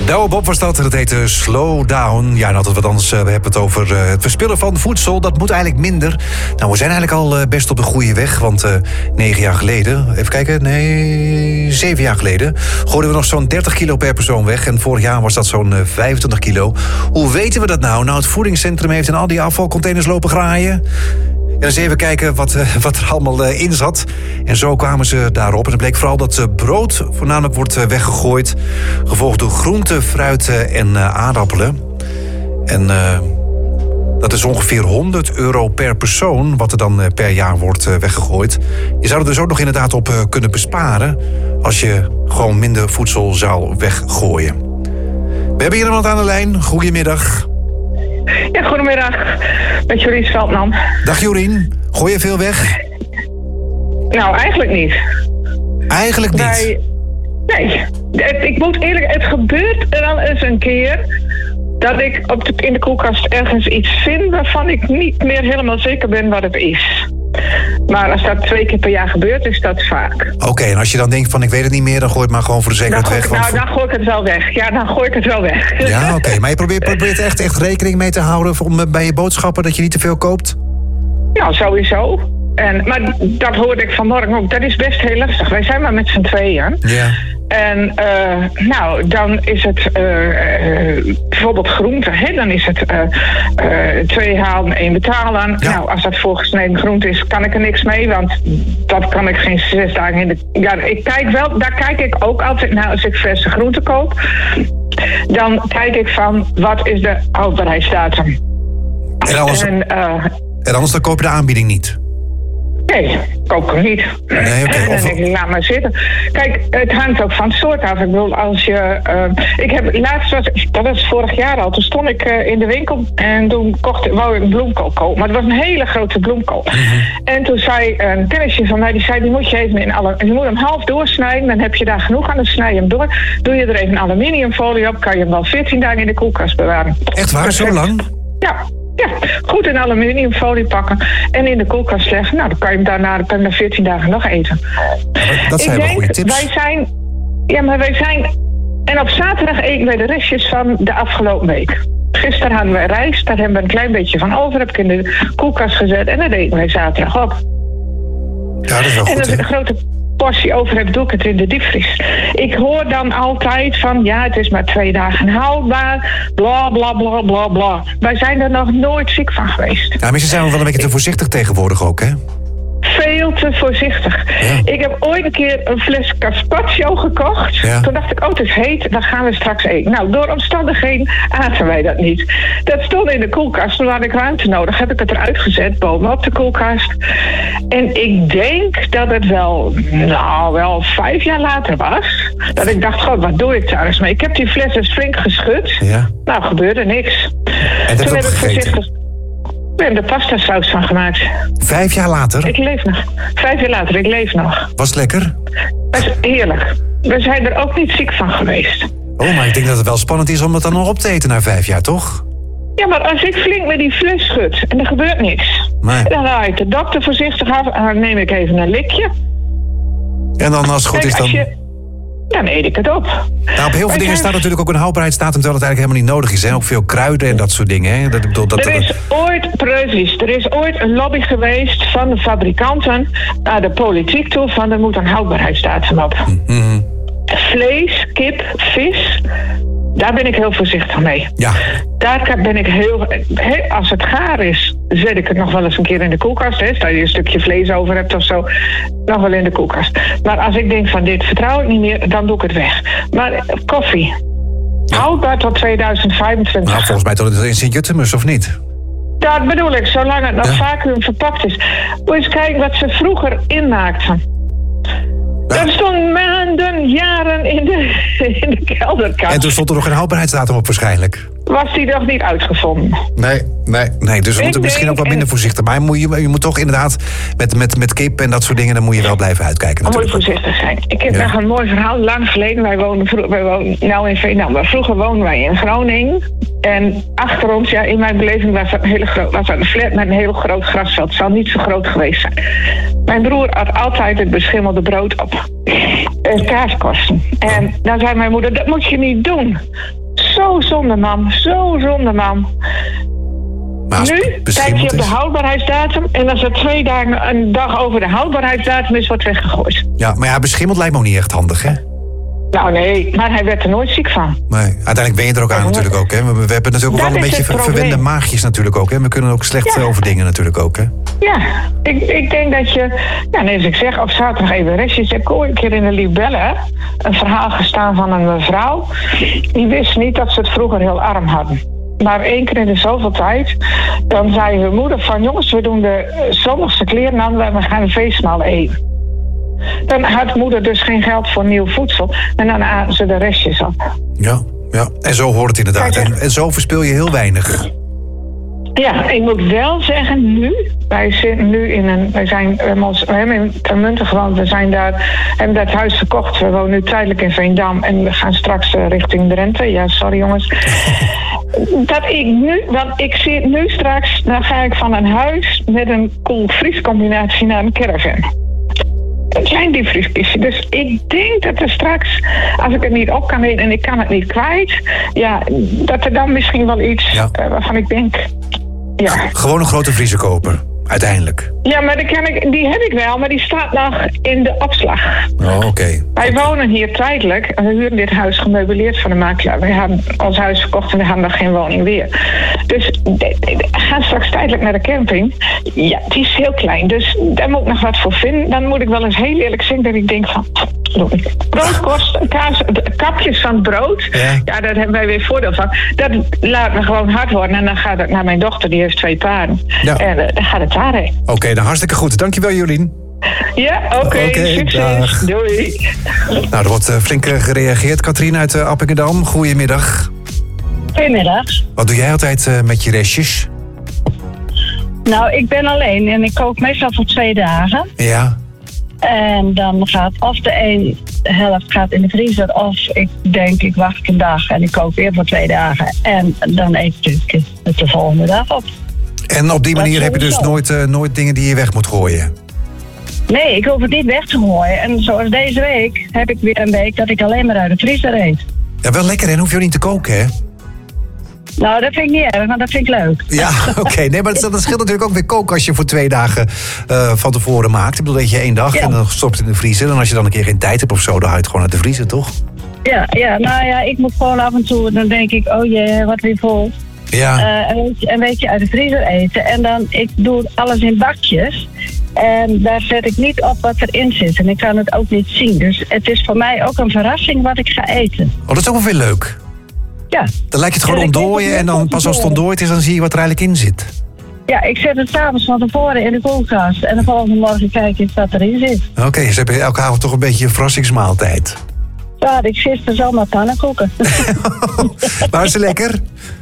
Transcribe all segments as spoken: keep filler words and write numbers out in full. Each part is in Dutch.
Douwe Bob was dat, dat heette Slow Down. Ja, en altijd wat anders. Uh, we hebben het over uh, het verspillen van voedsel. Dat moet eigenlijk minder. Nou, we zijn eigenlijk al uh, best op de goede weg. Want uh, negen jaar geleden, even kijken, nee, zeven jaar geleden... gooiden we nog zo'n dertig kilo per persoon weg. En vorig jaar was dat zo'n uh, vijfentwintig kilo. Hoe weten we dat nou? Nou, het voedingscentrum heeft in al die afvalcontainers lopen graaien. En eens even kijken wat, uh, wat er allemaal uh, in zat. En zo kwamen ze daarop. En het bleek vooral dat uh, brood voornamelijk wordt uh, weggegooid. Gevolgd door groenten, fruiten en uh, aardappelen. En uh, dat is ongeveer honderd euro per persoon... wat er dan uh, per jaar wordt uh, weggegooid. Je zou er dus ook nog inderdaad op uh, kunnen besparen... als je gewoon minder voedsel zou weggooien. We hebben hier iemand aan de lijn. Goedemiddag. Ja, goedemiddag. Met Jorien Veldman. Dag Jorien. Gooi je veel weg? Nou, eigenlijk niet. Eigenlijk niet? Wij, nee. Het, ik moet eerlijk... Het gebeurt er dan eens een keer... dat ik op de, in de koelkast ergens iets vind... waarvan ik niet meer helemaal zeker ben wat het is. Maar als dat twee keer per jaar gebeurt, is dat vaak. Oké, okay, en als je dan denkt van ik weet het niet meer... dan gooi je het maar gewoon voor de zekerheid weg. Nou, want... dan gooi ik het wel weg. Ja, dan gooi ik het wel weg. Ja, oké. Okay. Maar je probeert, probeert echt, echt rekening mee te houden... om bij je boodschappen dat je niet te veel koopt? Ja, sowieso. En, maar dat hoorde ik vanmorgen ook. Dat is best heel lastig. Wij zijn maar met z'n tweeën. Ja. En uh, nou, dan is het uh, uh, bijvoorbeeld groente. Hè? Dan is het uh, uh, twee halen, één betalen. Ja. Nou, als dat voorgesneden groente is, kan ik er niks mee. Want dat kan ik geen zes dagen in de... Ja, ik kijk wel, daar kijk ik ook altijd naar als ik verse groente koop. Dan kijk ik van, wat is de houdbaarheidsdatum? En anders, en, uh, en anders dan koop je de aanbieding niet? Nee, koop ik hem niet. Nee, oké. Okay. En dan denk ik, laat maar zitten. Kijk, het hangt ook van het soort af. Ik bedoel, als je... Uh, ik heb laatst, was, dat was vorig jaar al, toen stond ik uh, in de winkel en toen kocht, wou ik een bloemkool kopen. Maar het was een hele grote bloemkool. Mm-hmm. En toen zei een kennisje van mij, die zei, die moet je even in alle... Je moet hem half doorsnijden, dan heb je daar genoeg aan, dan snij je hem door. Doe je er even aluminiumfolie op, kan je hem wel veertien dagen in de koelkast bewaren. Echt waar, zo lang? Ja. Ja, goed in aluminiumfolie pakken en in de koelkast leggen. Nou, dan kan je hem daarna, kan je na veertien dagen nog eten. Ja, dat zijn ik wel denk, goede tips. Wij zijn, ja, maar wij zijn... En op zaterdag eten wij de restjes van de afgelopen week. Gisteren hadden wij rijst, daar hebben we een klein beetje van over. Heb ik in de koelkast gezet en dat eten wij zaterdag op. Ja, dat is wel en goed, als ik een grote portie over heb, doe ik het in de diepvries. Ik hoor dan altijd van, ja, het is maar twee dagen houdbaar, bla, bla, bla, bla, bla. Wij zijn er nog nooit ziek van geweest. Ja, misschien zijn we wel een beetje te voorzichtig tegenwoordig ook, hè? Veel te voorzichtig. Ja. Ik heb ooit een keer een fles Carpaccio gekocht. Ja. Toen dacht ik, oh, het is heet, dan gaan we straks eten. Nou, door omstandigheden aten wij dat niet. Dat stond in de koelkast, toen had ik ruimte nodig. Heb ik het eruit gezet, bovenop de koelkast. En ik denk dat het wel, nou, wel vijf jaar later was. Dat ik dacht, god, wat doe ik daar eens mee? Ik heb die fles eens flink geschud. Ja. Nou, gebeurde niks. En toen heb ik voorzichtig... We hebben er pasta saus van gemaakt. Vijf jaar later? Ik leef nog. Vijf jaar later, ik leef nog. Was het lekker? Dat is heerlijk. We zijn er ook niet ziek van geweest. Oh, maar ik denk dat het wel spannend is om het dan nog op te eten na vijf jaar, toch? Ja, maar als ik flink met die fles schud en er gebeurt niks. Nee. Dan haal ik de dokter voorzichtig af en dan neem ik even een likje. En dan als het goed Kijk, is dan... Je... Dan eet ik het op. Nou, op heel veel Wij dingen zijn... staat natuurlijk ook een houdbaarheidsdatum... terwijl het eigenlijk helemaal niet nodig is. Hè? Ook veel kruiden en dat soort dingen. Hè? Dat, dat, dat, er is ooit, precies, er is ooit een lobby geweest van de fabrikanten... naar de politiek toe van er moet een houdbaarheidsdatum op. Mm-hmm. Vlees, kip, vis... Daar ben ik heel voorzichtig mee. Ja. Daar ben ik heel... Als het gaar is, zet ik het nog wel eens een keer in de koelkast. Hè. Stel je een stukje vlees over hebt of zo, nog wel in de koelkast. Maar als ik denk van dit vertrouw ik niet meer, dan doe ik het weg. Maar koffie. Ja. Houdbaar tot tweeduizend vijfentwintig. Nou, volgens mij tot het in Sint-Jutemus, of niet? Dat bedoel ik, zolang het nog ja. vacuüm verpakt is. Moet eens kijken wat ze vroeger inmaakten. Ja. Dat stond maanden, jaren in de, in de kelderkast. En toen stond er nog geen houdbaarheidsdatum op waarschijnlijk. was die nog niet uitgevonden. Nee, nee, nee. Dus we ik moeten misschien ook wat minder voorzichtig. Maar je moet, je, je moet toch inderdaad met, met, met kip en dat soort dingen, dan moet je wel blijven uitkijken. Dan moet je voorzichtig zijn. Ik heb ja. nog een mooi verhaal. Lang geleden, wij woonden, wij woonden nou in Veendam. Maar vroeger woonden wij in Groningen. En achter ons, ja, in mijn beleving was dat een hele groot, was dat een flat met een heel groot grasveld. Het zal niet zo groot geweest zijn. Mijn broer had altijd het beschimmelde brood op. En kaaskosten. En dan zei mijn moeder, dat moet je niet doen. Zo zonde, mam. Zo zonde, mam. Maar nu kijk je op de houdbaarheidsdatum. En als er twee dagen een dag over de houdbaarheidsdatum is, wordt weggegooid. Ja, maar ja, beschimmeld lijkt me ook niet echt handig, hè? Nou nee, maar hij werd er nooit ziek van. Nee, uiteindelijk ben je er ook aan natuurlijk ook, hè? We, we hebben natuurlijk ook wel een beetje ver, verwende maagjes natuurlijk ook, hè? We kunnen ook slecht ja. over dingen natuurlijk ook, hè? Ja, ik, ik denk dat je... Ja, nee, als ik zeg, op zaterdag even restjes. Ik heb ooit een keer in de Libelle een verhaal gestaan van een mevrouw. Die wist niet dat ze het vroeger heel arm hadden. Maar één keer in de zoveel tijd, dan zei hun moeder van... jongens, we doen de zondagse kleren aan, we gaan een feestmaal eten. Dan had moeder dus geen geld voor nieuw voedsel. En dan aten ze de restjes op. Ja, ja. En zo hoort het inderdaad. En, en zo verspil je heel weinig. Ja, ik moet wel zeggen, nu... Wij zitten nu in een... Wij, zijn, we hebben, ons, we hebben in Termunten gewoond. We zijn daar, hebben dat huis verkocht. We wonen nu tijdelijk in Veendam. En we gaan straks uh, richting Drenthe. Ja, sorry jongens. Dat ik nu... Want ik zit nu straks... Dan ga ik van een huis met een koel-vries-combinatie naar een caravan. Het zijn diepvrieskistjes. Dus ik denk dat er straks, als ik het niet op kan eten en ik kan het niet kwijt, ja, dat er dan misschien wel iets ja. uh, waarvan ik denk, ja. Gewoon een grote vriezer kopen, uiteindelijk. Ja, maar die, kan ik, die heb ik wel, maar die staat nog in de opslag. Oh, oké. Okay. Wij wonen hier tijdelijk. We huren dit huis gemeubileerd van de makelaar. Wij hebben ons huis verkocht en we hebben nog geen woning weer. Dus we gaan straks tijdelijk naar de camping. Ja, die is heel klein, dus daar moet ik nog wat voor vinden. Dan moet ik wel eens heel eerlijk zeggen dat ik denk van... broodkost, kaas, kapjes van brood. Ja. ja, daar hebben wij weer voordeel van. Dat laat me gewoon hard worden. En dan gaat het naar mijn dochter, die heeft twee paarden. Ja. En uh, dan gaat het daarheen. Oké, okay, nou hartstikke goed. Dankjewel, Jolien. Ja, oké. Okay, okay, succes. Dag. Doei. Nou, er wordt uh, flink uh, gereageerd. Katrien uit uh, Appingedam, goedemiddag. Goedemiddag. Wat doe jij altijd uh, met je restjes? Nou, ik ben alleen en ik kook meestal voor twee dagen. Ja. En dan gaat of de een helft gaat in de vriezer, of ik denk ik wacht een dag en ik kook weer voor twee dagen. En dan eet ik het de volgende dag op. En op die manier heb je dus nooit, uh, nooit dingen die je weg moet gooien? Nee, ik hoef het niet weg te gooien. En zoals deze week heb ik weer een week dat ik alleen maar uit de vriezer eet. Ja, wel lekker, en hoef je ook niet te koken, hè? Nou, dat vind ik niet erg, maar dat vind ik leuk. Ja, oké. Okay. Nee, maar dat, dat scheelt natuurlijk ook weer koken als je voor twee dagen uh, van tevoren maakt. Ik bedoel, dat je één dag ja. en dan stopt het in de vriezer. En als je dan een keer geen tijd hebt of zo, dan haal je het gewoon uit de vriezer, toch? Ja, ja, nou ja, ik moet gewoon af en toe, dan denk ik, oh jee, wat weer vol. Ja. Uh, een, beetje, een beetje uit de vriezer eten. En dan, ik doe alles in bakjes. En daar zet ik niet op wat erin zit. En ik kan het ook niet zien. Dus het is voor mij ook een verrassing wat ik ga eten. Oh, dat is ook wel veel leuk. Ja. Dan lijkt je het gewoon ontdooien en dan pas als het ontdooid is, dan zie je wat er eigenlijk in zit. Ja, ik zet het s'avonds van tevoren in de koelkast. En de volgende morgen kijk ik wat erin zit. Oké, okay, dus heb je elke avond toch een beetje een verrassingsmaaltijd. Ja, ik gisteren zomaar pannenkoeken. Waren ze lekker?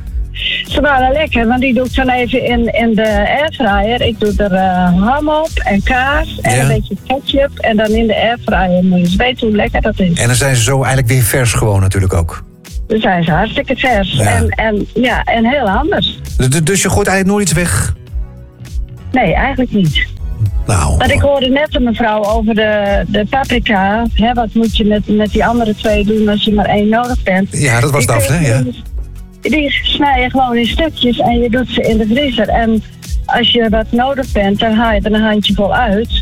Ze waren lekker, want die doe ik dan even in, in de airfryer. Ik doe er uh, ham op en kaas en ja. een beetje ketchup. En dan in de airfryer moet je eens weten hoe lekker dat is. En dan zijn ze zo eigenlijk weer vers gewoon natuurlijk ook. Dan zijn ze hartstikke vers. Ja. En, en, ja, en heel anders. Dus, dus je gooit eigenlijk nooit iets weg? Nee, eigenlijk niet. Nou, Want ik hoorde net een mevrouw over de, de paprika. Hè, wat moet je met, met die andere twee doen als je maar één nodig bent? Ja, dat was Daphne, ja. Die snij je gewoon in stukjes en je doet ze in de vriezer. En als je wat nodig bent, dan haal je er een handje vol uit.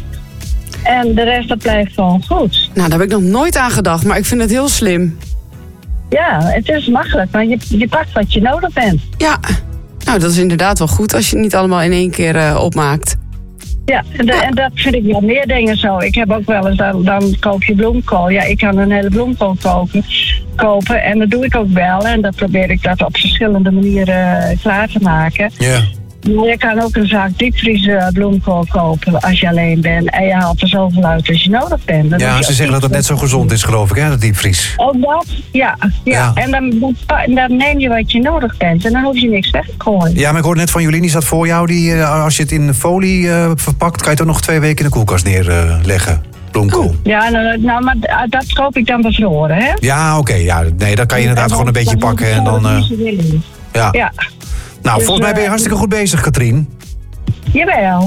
En de rest, dat blijft gewoon goed. Nou, daar heb ik nog nooit aan gedacht, maar ik vind het heel slim. Ja, het is makkelijk, maar je, je pakt wat je nodig bent. Ja, nou, dat is inderdaad wel goed als je het niet allemaal in één keer uh, opmaakt. Ja, en, de, ja, en dat vind ik wel meer dingen zo. Ik heb ook wel eens, dan, dan koop je bloemkool. Ja, ik kan een hele bloemkool kopen, kopen en dat doe ik ook wel. En dan probeer ik dat op verschillende manieren uh, klaar te maken. Ja. Je kan ook een zaak diepvriezen bloemkool kopen als je alleen bent. En je haalt er zoveel uit als je nodig bent. Dan ja, ze zeggen dat het net zo gezond is, geloof ik, hè, dat diepvries. Ook dat, ja. ja. ja. En dan, dan neem je wat je nodig bent. En dan hoef je niks weg te gooien. Ja, maar ik hoorde net van Jolien, die zat voor jou. Die, als je het in folie uh, verpakt, kan je het ook nog twee weken in de koelkast neerleggen. Uh, bloemkool. Ja, nou, nou, maar dat koop ik dan bevroren, hè? Ja, oké. Okay, ja. Nee, dan kan je inderdaad gewoon een beetje pakken en dan... Uh, ja. ja. Nou, dus, volgens mij ben je hartstikke goed bezig, Katrien. Jawel.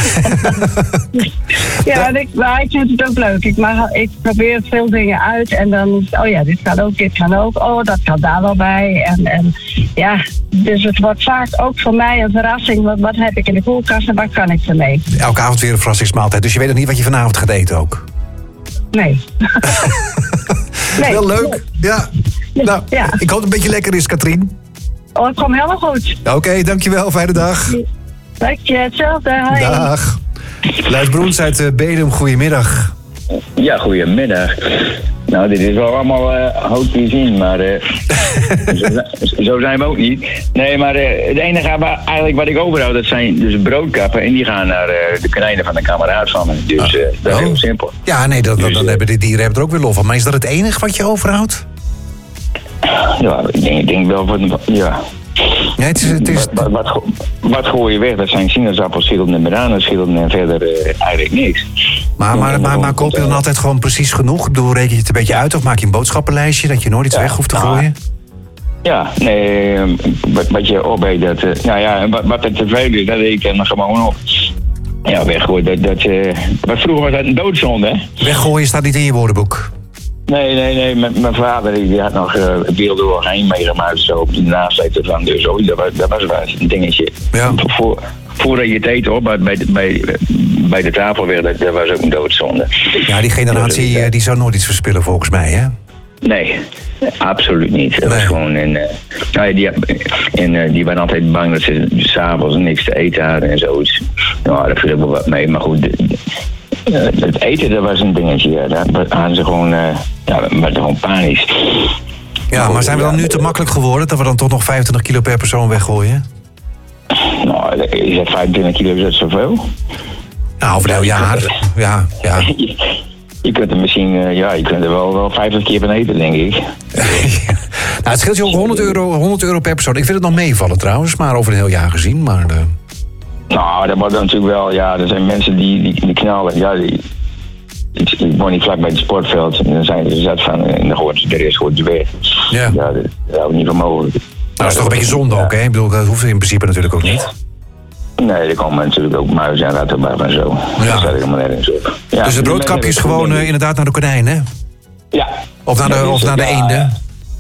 ja, en ik, maar ik vind het ook leuk. Ik, mag, ik probeer veel dingen uit en dan... Oh ja, dit kan ook, dit kan ook. Oh, dat kan daar wel bij. En, en ja, dus het wordt vaak ook voor mij een verrassing. Wat, wat heb ik in de koelkast en wat kan ik ermee? Elke avond weer een verrassingsmaaltijd. Dus je weet nog niet wat je vanavond gaat eten ook? Nee. nee. Wel leuk. Ja. Nou, ja. Ik hoop dat het een beetje lekker is, Katrien. Oh, het komt helemaal goed. Oké, okay, dankjewel. Fijne dag. Dank je, hetzelfde. Hoi. Dag. Luis Broens uit uh, Bedum, goedemiddag. Ja, goedemiddag. Nou, dit is wel allemaal uh, hoog te zien, maar uh, zo, zo zijn we ook niet. Nee, maar uh, het enige eigenlijk wat ik overhoud, dat zijn dus broodkappen en die gaan naar uh, de konijnen van een kameraad van me. Dus uh, dat is oh. heel simpel. Ja, nee, dat, dus, dan uh, hebben de dieren hebben er ook weer lol van. Maar is dat het enige wat je overhoudt? Ja, ik denk, ik denk wel van, ja. Nee, het is, het is... Wat, wat, wat, wat gooi je weg? Dat zijn sinaasappelschillen en bananenschillen en verder uh, eigenlijk niks. Maar, maar, maar, maar koop je dan altijd gewoon precies genoeg? Ik bedoel, reken je het een beetje uit of maak je een boodschappenlijstje dat je nooit iets ja, weg hoeft te gooien? Ja, nee, wat, wat je opeet, dat... Uh, nou ja, wat, wat er te veel is, dat reken ik dan gewoon op. Ja, weggooien, dat... dat uh, maar vroeger was dat een doodzonde, hè? Weggooien staat niet in je woordenboek. Nee, nee, nee. Mijn, mijn vader die had nog uh, beelden doorheen meegemaakt zo op de nasleep ervan. Dus oh, dat, was, dat was wel een dingetje. Ja. Voor, voordat je het eten op bij, bij, bij, bij de tafel weer, dat, dat was ook een doodzonde. Ja, die generatie dus, uh, die zou nooit iets verspillen volgens mij, hè? Nee, absoluut niet. Dat nee. was gewoon een. Uh, nou ja, die, en, uh, die waren altijd bang dat ze s'avonds niks te eten hadden en zoiets. Nou, daar viel wel wat mee, maar goed. De, Uh, het eten, dat was een dingetje. Ja. Daar hadden ze gewoon, uh, ja, maar gewoon panisch. Ja, maar zijn we dan nu te makkelijk geworden dat we dan toch nog vijfentwintig kilo per persoon weggooien? Nou, is dat vijfentwintig kilo, is dat zoveel? Nou, over een heel jaar. Ja, ja. Je, je kunt er misschien, uh, ja, je kunt er wel, wel vijftig keer van eten, denk ik. ja. Nou, het scheelt je ook honderd euro, honderd euro per persoon. Ik vind het nog meevallen trouwens, maar over een heel jaar gezien. Maar, uh... Nou, dat wordt natuurlijk wel, ja, er zijn mensen die, die, die knallen, ja, die, ik, ik woon niet vlak bij het sportveld en dan zijn ze zat van, en dan hoort ze de rest hoort ze weg. Ja. Ja, dat, dat hou ik niet van mogelijk. Nou, dat is toch een beetje zonde ja. ook, hè? Ik bedoel, dat hoeft in principe natuurlijk ook niet. Nee, er komen natuurlijk ook muizen en ratten bij en zo. Ja. Dat staat helemaal nergens op. Ja, dus de broodkapje is gewoon uh, inderdaad naar de konijnen, hè? Ja. Of naar de, of naar de ja, eenden?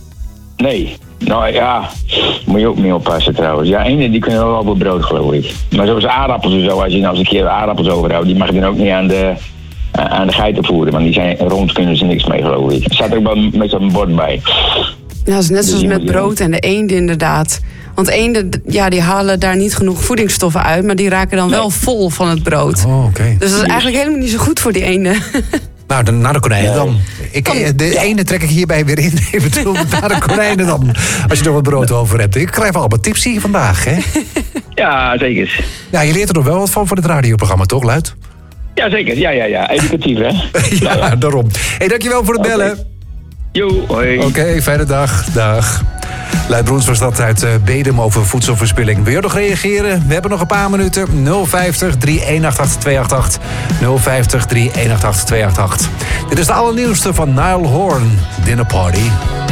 Nee. Nou ja, moet je ook mee oppassen trouwens. Ja, eenden die kunnen wel op brood, geloof ik. Maar zoals aardappels en zo, als je nou eens een keer aardappels overhoudt, die mag je dan ook niet aan de, aan de geiten voeren. Want die zijn rond, kunnen ze niks mee, geloof ik. Er staat ook wel met zo'n bord bij. Ja, dat is net zoals met brood en de eenden inderdaad. Want eenden, ja, die halen daar niet genoeg voedingsstoffen uit, maar die raken dan nee. wel vol van het brood. Oh, okay. Dus dat is eigenlijk helemaal niet zo goed voor die eenden. Nou, de, naar de konijnen dan. Ik, de ene trek ik hierbij weer in. Eventueel naar de konijnen dan. Als je nog wat brood over hebt. Ik krijg wel allemaal tips hier vandaag, hè? Ja, zeker. Ja, je leert er nog wel wat van voor het radioprogramma, toch, Luid? Ja, zeker. Ja, ja, ja. Educatief, hè? ja, ja, daarom. Hé, hey, dankjewel voor het bellen. Okay. Jo, hoi. Oké, okay, fijne dag. Dag. Luid Broens was dat uit uh, Bedum over voedselverspilling. Wil je nog reageren? We hebben nog een paar minuten. nul vijftig, drie een acht acht, twee acht acht. nul vijftig, drie een acht acht, twee acht acht. Dit is de allernieuwste van Niall Horan, Dinner Party.